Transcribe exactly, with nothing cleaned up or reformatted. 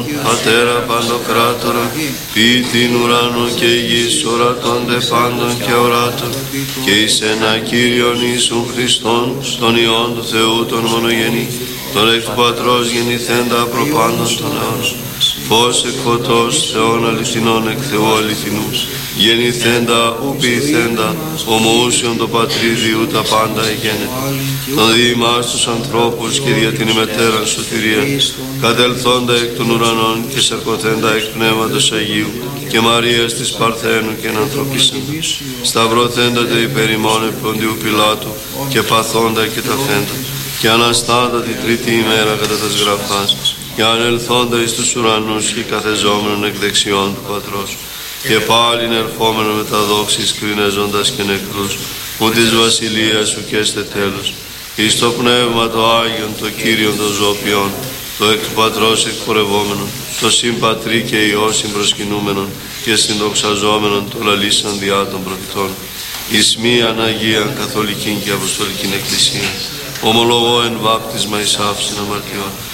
Πατέρα παντοκράτορα, ποιητήν ουρανό και γης, ορατώνται πάντων και οράτων, και εις ένα Κύριον Ιησούν Χριστόν, τον Υιόν του Θεού, τον μονογενή, τον εκ του Πατρός γεννηθέντα προπάντων των αιώνων, φως εκ φωτός, Θεόν αληθινών εκ Θεού αληθινού, γεννηθέντα ου ποιηθέντα, ομοούσιον το Πατρίδιου τα πάντα εγένετο, τον διημάς τους ανθρώπους και δια την ημετέραν σωτηρία, κατελθόντα εκ των ουρανών και σαρκωθέντα εκ Πνεύματος Αγίου και Μαρίας της Παρθένου και ανθρωπίσαντα, σταυρωθέντα τε υπέρ ημών επί Ποντίου Πιλάτου και παθόντα και ταφέντα, και αναστάντα τη τρίτη ημέρα κατά τας γραφάς, και ανελθόντα εις τους ουρανούς και καθεζόμενον εκ δεξιών του Πατρός, και πάλιν ερχόμενον με τα δόξης κρινέζοντας και νεκρούς, που της βασιλείας σου και έστε τέλος, εις το Πνεύμα το Άγιον, το Κύριον των ζωοποιών, το εκ του Πατρός εκπορευόμενον, το συμπατρί και Υιό συμπροσκυνούμενον και συνδοξαζόμενον το λαλήσαν διά των προφητών, εις μίαν Αγίαν Καθολικήν και Αποστολικήν Εκκλησία, ομολογώ εν βάπτισμα εις άψιν αμαρτιών.